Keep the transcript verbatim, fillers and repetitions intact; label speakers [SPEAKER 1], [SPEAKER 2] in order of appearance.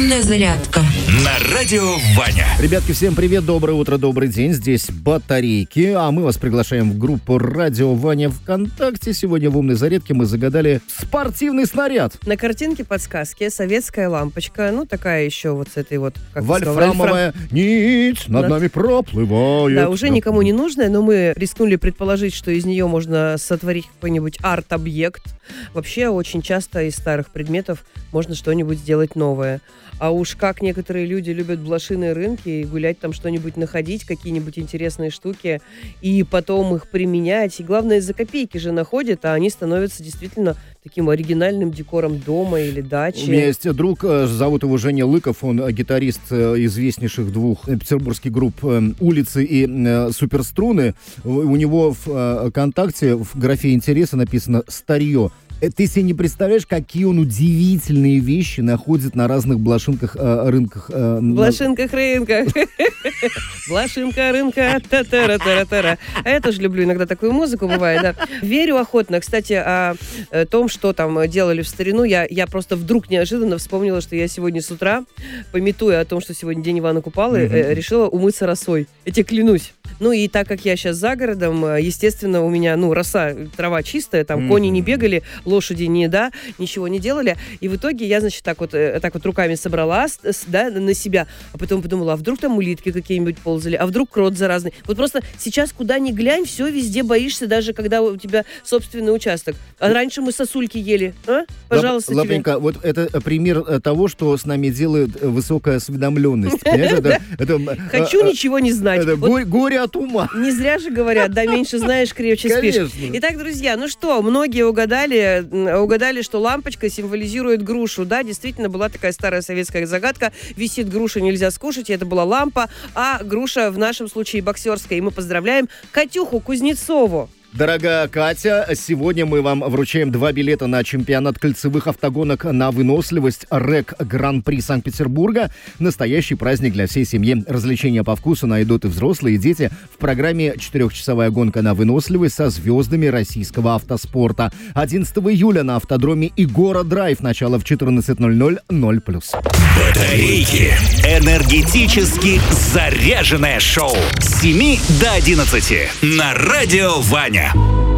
[SPEAKER 1] Умная зарядка
[SPEAKER 2] на радио Ваня.
[SPEAKER 3] Ребятки, всем привет, доброе утро, добрый день. Здесь батарейки, а мы вас приглашаем в группу Радио Ваня ВКонтакте. Сегодня в умной зарядке мы загадали спортивный снаряд.
[SPEAKER 4] На картинке подсказки советская лампочка, ну такая еще вот с этой вот... Как
[SPEAKER 3] вольфрамовая
[SPEAKER 4] вольфрам...
[SPEAKER 3] нить над
[SPEAKER 4] да.
[SPEAKER 3] нами проплывает.
[SPEAKER 4] Да, уже никому не нужная, но мы рискнули предположить, что из нее можно сотворить какой-нибудь арт-объект. Вообще очень часто из старых предметов можно что-нибудь сделать новое. А уж как некоторые люди любят блошиные рынки и гулять там, что-нибудь находить, какие-нибудь интересные штуки, и потом их применять. И главное, за копейки же находят, а они становятся действительно таким оригинальным декором дома или дачи.
[SPEAKER 3] У меня есть друг, зовут его Женя Лыков, он гитарист известнейших двух петербургских групп «Улицы» и «Суперструны». У него в ВКонтакте в графе интереса написано «Старье». Ты себе не представляешь, какие он удивительные вещи находит на разных блошинках, э, рынках. Э,
[SPEAKER 4] блошинках рынках. Блошинка рынка. Та-та-ра-та-ра-та-ра. А я тоже люблю иногда такую музыку, бывает, да. Верю охотно. Кстати, о том, что там делали в старину, я, я просто вдруг неожиданно вспомнила, что я сегодня с утра, памятуя о том, что сегодня день Ивана Купалы, mm-hmm. э, решила умыться росой. Я тебе клянусь. Ну и так как я сейчас за городом, естественно, у меня, ну, роса, трава чистая, там mm-hmm. кони не бегали, лошади не, да, ничего не делали. И в итоге я, значит, так вот, так вот руками собрала, да, на себя, а потом подумала, а вдруг там улитки какие-нибудь ползали, а вдруг крот заразный. Вот просто сейчас куда ни глянь, все везде боишься, даже когда у тебя собственный участок. А раньше мы сосульки ели, а? Пожалуйста,
[SPEAKER 3] Лап, Лапенька, тебе. Вот это пример того, что с нами делает высокая осведомленность.
[SPEAKER 4] Хочу ничего не знать.
[SPEAKER 3] Горе от ума.
[SPEAKER 4] Не зря же говорят, да, меньше знаешь, крепче спишь. Итак, друзья, ну что, многие угадали, угадали, что лампочка символизирует грушу. Да, действительно, была такая старая советская загадка. Висит груша, нельзя скушать, и это была лампа, а груша в нашем случае боксерская. И мы поздравляем Катюху Кузнецову.
[SPEAKER 3] Дорогая Катя, сегодня мы вам вручаем два билета на чемпионат кольцевых автогонок на выносливость РЭК Гран-при Санкт-Петербурга. Настоящий праздник для всей семьи. Развлечения по вкусу найдут и взрослые, и дети в программе «Четырехчасовая гонка на выносливость» со звездами российского автоспорта. одиннадцатого июля на автодроме Игора Драйв. Начало в четырнадцать ноль ноль, ноль плюс.
[SPEAKER 2] Батарейки. Энергетически заряженное шоу с семи до одиннадцати на радио Ваня.